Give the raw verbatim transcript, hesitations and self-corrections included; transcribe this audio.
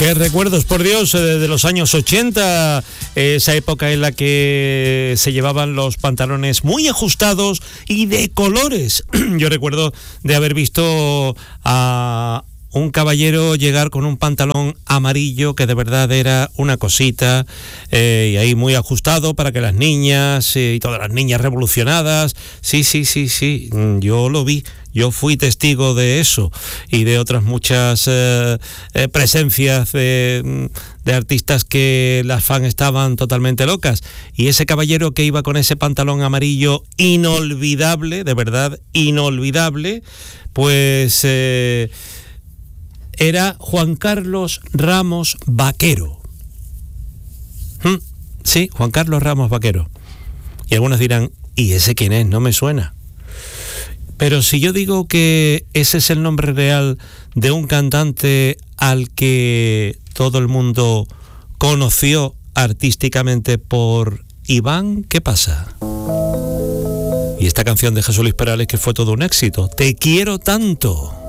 Qué recuerdos, por Dios, de los años ochenta, esa época en la que se llevaban los pantalones muy ajustados y de colores. Yo recuerdo de haber visto a un caballero llegar con un pantalón amarillo que de verdad era una cosita, eh, y ahí muy ajustado para que las niñas eh, y todas las niñas revolucionadas, sí, sí, sí, sí, yo lo vi, yo fui testigo de eso y de otras muchas eh, eh, presencias de, de artistas que las fans estaban totalmente locas, y ese caballero que iba con ese pantalón amarillo inolvidable, de verdad inolvidable, pues... Eh, era Juan Carlos Ramos Vaquero. ¿Mm? Sí, Juan Carlos Ramos Vaquero. Y algunos dirán, ¿y ese quién es? No me suena. Pero si yo digo que ese es el nombre real de un cantante al que todo el mundo conoció artísticamente por Iván, ¿qué pasa? Y esta canción de Jesús Luis Perales, que fue todo un éxito, Te quiero tanto.